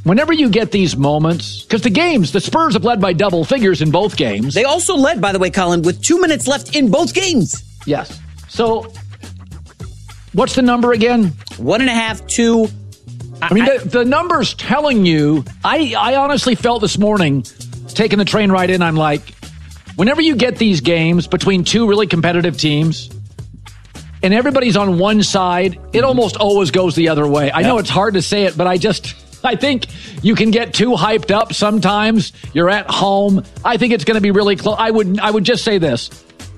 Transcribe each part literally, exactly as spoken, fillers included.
whenever you get these moments, because the games, the Spurs have led by double figures in both games. They also led, by the way, Colin, with two minutes left in both games. Yes. So, what's the number again? One and a half, two. I, I mean, the, the number's telling you, I, I honestly felt this morning, taking the train ride in, I'm like, whenever you get these games between two really competitive teams, and everybody's on one side, it almost always goes the other way. I yep. know it's hard to say it, but I just, I think you can get too hyped up sometimes. You're at home. I think it's going to be really close. I would, I would just say this.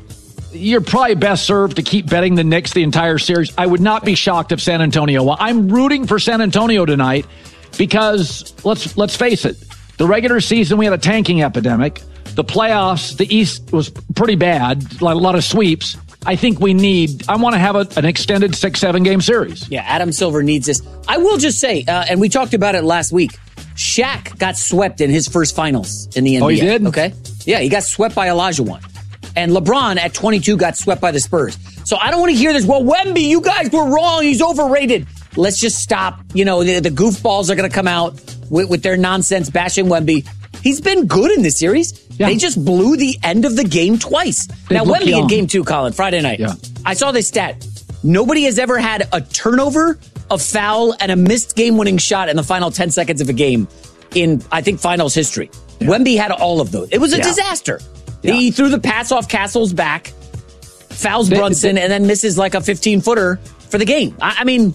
You're probably best served to keep betting the Knicks the entire series. I would not be shocked if San Antonio won. I'm rooting for San Antonio tonight because let's let's face it, the regular season we had a tanking epidemic. The playoffs, the East was pretty bad, a lot of sweeps. I think we need, I want to have a, an extended six, seven game series. Yeah, Adam Silver needs this. I will just say, uh, and we talked about it last week, Shaq got swept in his first finals in the N B A. Oh, he did? Okay. Yeah, he got swept by Olajuwon. And LeBron at twenty-two got swept by the Spurs. So I don't want to hear this, well, Wemby, you guys were wrong. He's overrated. Let's just stop. You know, the, the goofballs are going to come out with, with their nonsense bashing Wemby. He's been good in this series. Yeah. They just blew the end of the game twice. They now, Wemby young. in game two, Colin, Friday night. Yeah. I saw this stat. Nobody has ever had a turnover, a foul, and a missed game-winning shot in the final ten seconds of a game in, I think, finals history. Yeah. Wemby had all of those. It was a yeah. disaster. Yeah. He threw the pass off Castle's back, fouls they, Brunson, they, and then misses like a fifteen-footer for the game. I, I mean...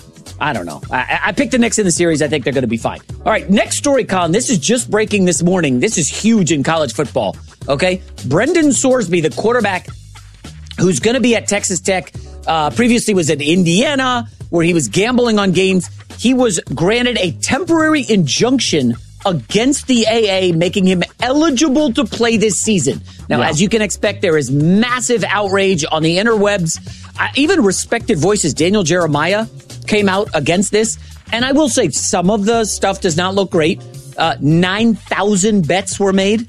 I don't know. I, I picked the Knicks in the series. I think they're going to be fine. All right, next story, Colin. This is just breaking this morning. This is huge in college football, okay? Brendan Sorsby, the quarterback who's going to be at Texas Tech, uh, previously was at Indiana, where he was gambling on games. He was granted a temporary injunction against the A A, making him eligible to play this season. Now, yeah. as you can expect, there is massive outrage on the interwebs. Uh, even respected voices, Daniel Jeremiah, came out against this. And I will say some of the stuff does not look great. Uh, nine thousand bets were made.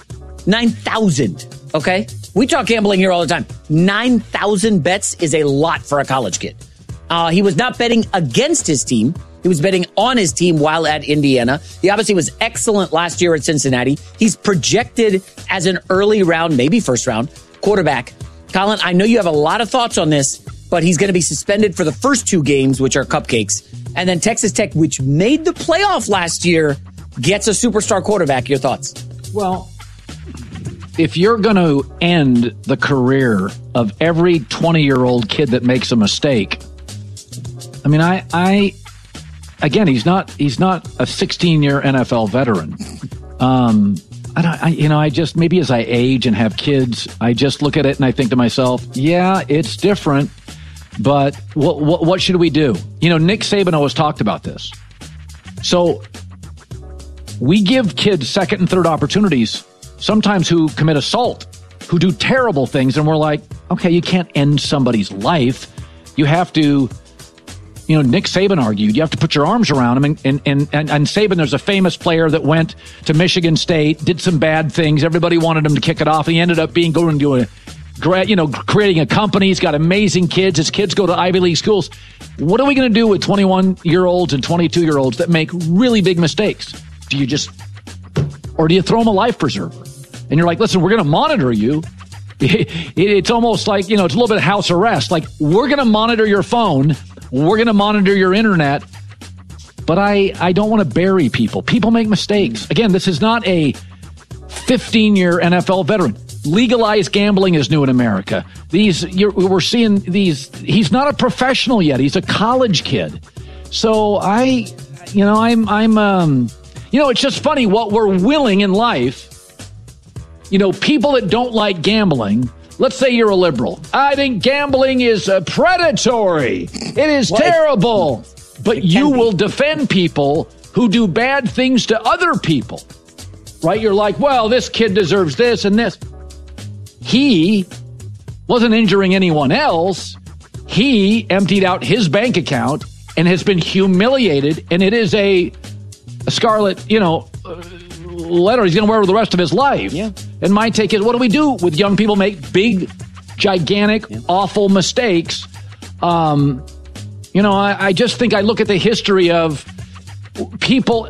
nine thousand, okay? We talk gambling here all the time. nine thousand bets is a lot for a college kid. Uh, he was not betting against his team. He was betting on his team while at Indiana. He obviously was excellent last year at Cincinnati. He's projected as an early round, maybe first round, quarterback. Colin, I know you have a lot of thoughts on this, but he's going to be suspended for the first two games, which are cupcakes. And then Texas Tech, which made the playoff last year, gets a superstar quarterback. Your thoughts? Well, if you're going to end the career of every twenty-year-old kid that makes a mistake, I mean, I, I, again, he's not, he's not a sixteen-year N F L veteran. Um, I don't, I, you know, I just, maybe as I age and have kids, I just look at it and I think to myself, yeah, it's different, but what, what, what should we do? You know, Nick Saban always talked about this. So we give kids second and third opportunities, sometimes who commit assault, who do terrible things. And we're like, okay, you can't end somebody's life. You have to, you know, Nick Saban argued, you have to put your arms around him. And, and, and, and, and Saban, there's a famous player that went to Michigan State, did some bad things. Everybody wanted him to kick it off. And he ended up being going to a, you know, creating a company. He's got amazing kids. His kids go to Ivy League schools. What are we going to do with twenty-one-year-olds and twenty-two-year-olds that make really big mistakes? Do you just, or do you throw them a life preserver? And you're like, listen, we're going to monitor you. It's almost like, you know, it's a little bit of house arrest. Like, we're going to monitor your phone. We're going to monitor your internet. But I, I don't want to bury people. People make mistakes. Again, this is not a fifteen-year N F L veteran. Legalized gambling is new in America. These, you're, we're seeing these, he's not a professional yet. He's a college kid. So I, you know, I'm, I'm, um, you know, it's just funny what we're willing in life. You know, people that don't like gambling, let's say you're a liberal. I think gambling is uh, predatory. It is well, terrible. It, but it you will defend people who do bad things to other people, right? You're like, well, this kid deserves this and this. He wasn't injuring anyone else. He emptied out his bank account and has been humiliated. And it is a, a scarlet, you know, uh, letter he's going to wear for the rest of his life. Yeah. And my take is, what do we do with young people make big, gigantic, yeah. awful mistakes? Um, you know, I, I just think I look at the history of people